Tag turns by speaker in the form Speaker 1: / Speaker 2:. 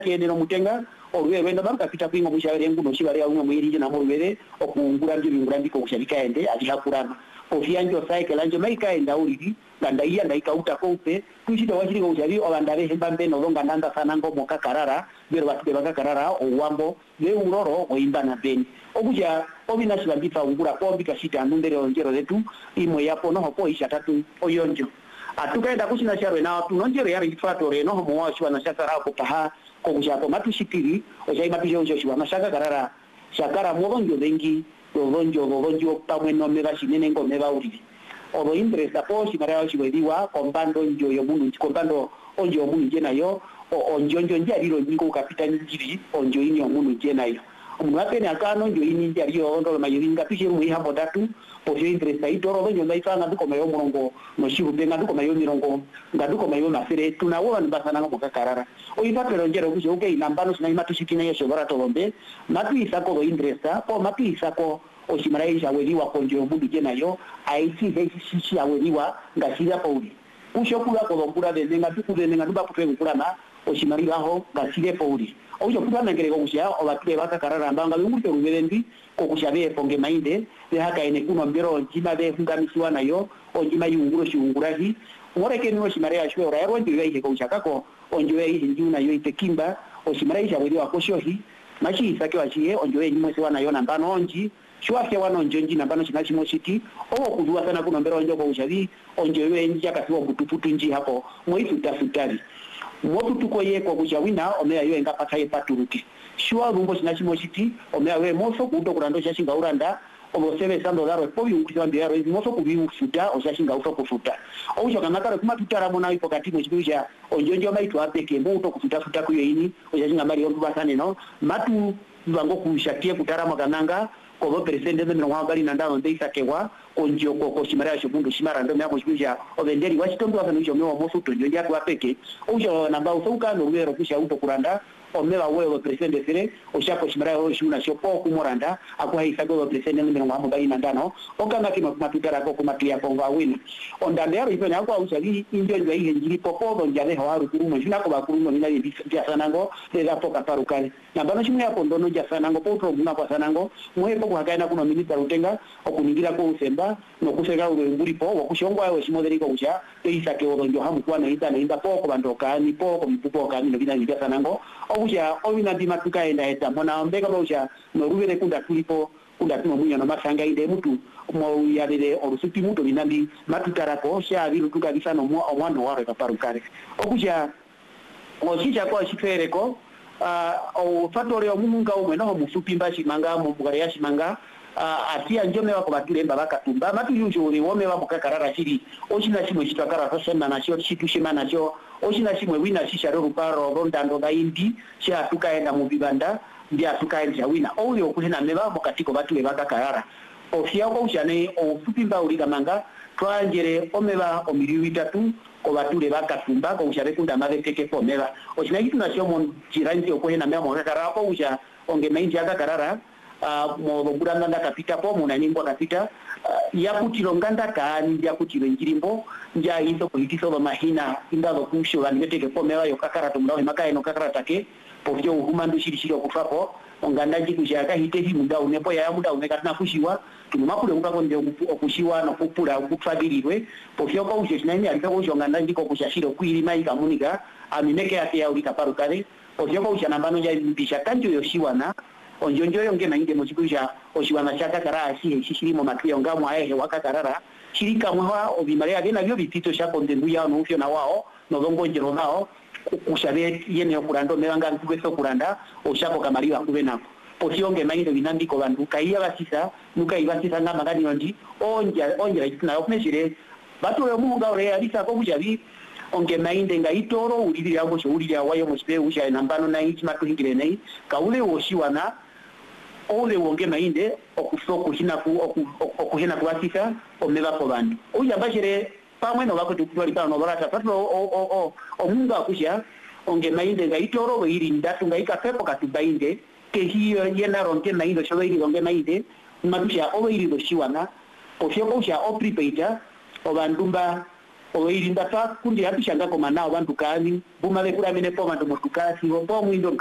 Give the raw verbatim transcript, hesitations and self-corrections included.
Speaker 1: kene no mutenga olwe wenda baruka pita kwingo mushabere nguno shibare umwe mwirije na morwere okungura ndi bingura ndiko kushabika ende alihakurana ofianjo cycle anje maika enda uridi nganda iya ndaika uta kope kushita washiri ko jabi obandare hemba mbeno longa nanda sana ngo moka karara bero batube baka karara owambo le uroro oimba na beni okuja obina shibambita ungura kombi kashita ndere onjero letu imo yapo no hopo isha tatu oyonjo atukaenda kushina sharwe na tunonjero yari ifatore no homo washwa na shakara ko paha ko kushako matushikiri ojai mapisho joshwa na shaka karara shakara mwonjo bengi lonjo lonjo pamwe no meba shinene ngo meba uri obo interesa po shimara shibediwa kombando njoyo mundu kombando onjo mundu je nayo onjonjo njariro nyiko kapita njiri onjo ini mundu je nayo umuntu apene akano njo ini njariyo ondo mayiringa pishe mu ihambo datu po je interesa itoro benjo ndaifanga ndiko mayo murongo no shibu benga ndiko mayo mirongo ngaduko mayo mafere tunawo banbasana ngo kakarara oipatero njero kusho okay nambano sina imatushikina yesho bara tolombe matu isako do interesa po matu isako oshimaraisha weliwa konjo mundu je nayo aiti heshi aweliwa ngashira pauli ushokula kolombura de nenga tukule nenga duba kutwe kulana oshimarira ho ngashire pauli ojo kulana ngere kokusha obatule baka karara mbanga ngumute ruberendi kokushabe ponge mainde le haka ene kuno mbero njima be fungamisiwa nayo onjima yunguro shiungurahi oreke niwo shimaria shwe ora yaro ndio yake kokusha kako onjo yake njuna yo itekimba oshimaraisha weliwa koshohi machi isake wachie onjo yake nyimwe sewa nayo nambano onji shwake wano njonji nambano chinachi moshiti owo kudua sana kuno mbero onjo kwa ushavi onjo yue nji akasiwa butuputu nji hapo mwifu tafutari mwotu tuko ye kwa kushawina omea yue nga pataye paturuki shwa rumbo chinachi moshiti omea yue moso kuto kurando shashinga uranda obo sebe sando daro pobi ukisiwa mbio yaro hizi moso kubi ufuta o shashinga uto kufuta ousho kanakaro kuma tutara mona ipo kati mwisha onjonjo maitu apeke mbo uto kufuta futa kuyo ini o shashinga mari yombu basane no matu vango kushatie kutara makananga kobo presende de mwa bali nandano ndeisa kewa onjo ko shimara shibundu shimara ndo myako shibija obenderi washitondo afano hicho mwa moso tonjo yako apeke ujo namba usauka no wero kusha uto kuranda omela wewe presende sire oshako shimara ho shuna shopo kumoranda akwa isago presende de mwa bali nandano okanga kima matutara ko kumatuya ko ngawina ondandero ipo nyako usali injo njo ihe njiri popo njale hawaru kurumo shina ko bakurumo mina bia sanango de la poka parukale nambano shimwe yako ndono ja sanango potro muna kwa sanango mwepo kuhakaina kuno minita rutenga okuningira ko usemba no kusega uri po wakushongwa ayo shimoderiko usha teisa ke odonjo hamu kwa na ita na inda poko bandoka ni poko mipupo kani no bina ndia sanango obusha obina di matuka enda eta mona mbeka bosha no rubere kunda tulipo kunda tuno munya no masanga ide mutu mo yadede orusuti mutu binambi matutara ko sha biru tuka bisano mo omwano ware kaparukare obusha oshisha kwa shitereko ah o fatore omunga umwe no musupi mbashi manga mu bugariyashi manga uh, atia njome wako batule mba baka tumba matu yujuri wome wa mukakarara shiri oshina shimwe shitakara sosema na shio shitushima na shio oshina shimwe wina shisha roru paro rondando ga indi shia tukaenda mubibanda ndia tukaenda wina ouli okuhena meba mukatiko batule baka karara ofia kwa ushane ofupi mba uriga manga tuanjere omeba omiriwi tatu ko batule baka tumba ko ushare kunda mabeteke po meba oshina kitu na shio mon jiranzi okuhena meba mukakarara ko usha onge mainji aka karara Uh, mo buranga kapita po muna nimbo kapita uh, ya kutilo nganda kaani ya kutilo njirimbo nja hizo politiso ba mahina indalo kusho alimeteke po mewa yo kakara tumdawe makae no kakara take po vyo humandu shiri shiri okufapo onganda jikushaka hitehi muda unepo ya muda unekatna kushiwa tumakule ukako ndio okushiwa no kupura ukufadilirwe po vyo ko ushe nani alikako usho nganda ndiko kushashiro kwiri mai kamunika amineke yake ya ulika parukare po vyo ko usha nambano ja mbisha kanjo yoshiwa na onjonjo yonge na inde muzikuja oshiwana chaka kara shi shishirimo matuya ngamu ahe wakakarara shirika mwa obimare agena byo bitito shako ndenduya no ufyo na wao no dongo njero nao kushabe yene okurando mebanga nkweso kuranda oshako kamaliwa kubena posionge mainde binandiko bandu kaiya basisa nuka ibasisa ngama gani ndi onja onja ikina okumeshire batu yo munga ore alisa ko kujabi onge mainde ngaitoro ulili yango sho ulili awayo mospe usha nambano na ichi matuhingire nei kaule oshiwana ole wonge mainde okufoko hina ku okuhina kuwasika omeba ko bandu uya bashire pamwe no bako tukutwali pa no barata patro o o o omunga kusha onge mainde ngaitoro weiri ndatu ngaika pepo katubainde ke hiyo yena ronke mainde sho weiri onge mainde makusha o weiri doshiwana ofyo kusha o prepaida o bandumba oirinda pa kundi yapishanga koma nao bantu kani bumale kula mine poma ndo mutukasi opo mwindo